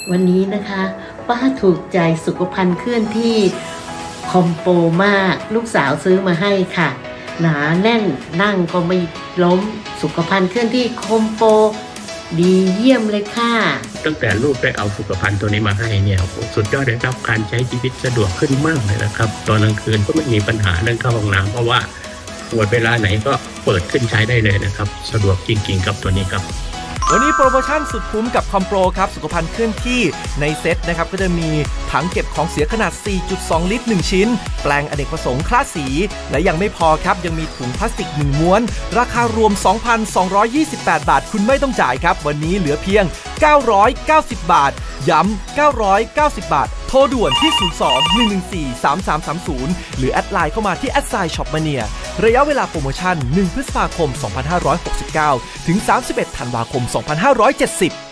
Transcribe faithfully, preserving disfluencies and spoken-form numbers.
วันนี้นะคะป้าถูกใจสุขภัณฑ์เคลื่อนที่คอมโปมากลูกสาวซื้อมาให้ค่ะหนาแน่นนั่งก็ไม่ล้มสุขภัณฑ์เคลื่อนที่คอมโปดีเยี่ยมเลยค่ะตั้งแต่ลูกได้เอาสุขภัณฑ์ตัวนี้มาให้เนี่ยสุดยอดเลยครับการใช้ชีวิตสะดวกขึ้นมากเลยนะครับตอนกลางคืนก็ไม่มีปัญหาเรื่องเข้าห้องน้ำเพราะว่าปวดเวลาไหนก็เปิดขึ้นใช้ได้เลยนะครับสะดวกจริงๆกับตัวนี้ครับวันนี้โปรโมชั่นสุดคุ้มกับคอมโปรครับสุขภัณฑ์เคลื่อนที่ในเซ็ตนะครับก็จะมีถังเก็บของเสียขนาด สี่จุดสอง ลิตร หนึ่ง ชิ้นแปลงอเนกประสงค์คลาสสีและยังไม่พอครับยังมีถุงพลาสติกหนึ่งม้วนราคารวม สองพันสองร้อยยี่สิบแปด บาทคุณไม่ต้องจ่ายครับวันนี้เหลือเพียงเก้าร้อยเก้าสิบบาทย้ำเก้าร้อยเก้าสิบบาทโทรด่วนที่ศูนย์ สอง หนึ่ง หนึ่ง สี่ สาม สาม สาม ศูนย์หรือแอดไลน์เข้ามาที่แอดไซน์ช็อปมาเนียระยะเวลาโปรโมชั่นหนึ่งพฤษภาคมสองพันห้าร้อยหกสิบเก้าถึงสามสิบเอ็ดธันวาคมสองพันห้าร้อยเจ็ดสิบ